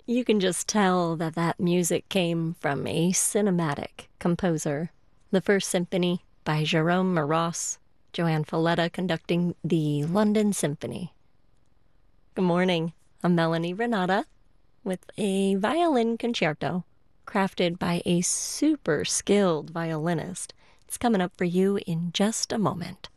You can just tell that that music came from a cinematic composer. The First Symphony by Jerome Marois, Joanne Falletta conducting the London Symphony. Good morning. I'm Melanie Renata with a violin concerto crafted by a super skilled violinist. It's coming up for you in just a moment.